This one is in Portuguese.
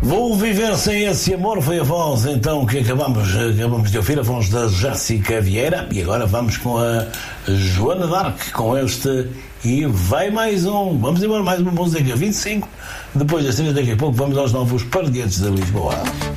Vou viver sem esse amor, foi a voz então que acabamos de ouvir, a voz da Jéssica Vieira, e agora vamos com a Joana d'Arc, com este E Vai Mais Um. Vamos embora, mais uma música, 25, depois das 30 daqui a pouco vamos aos novos Pardiantes de Lisboa.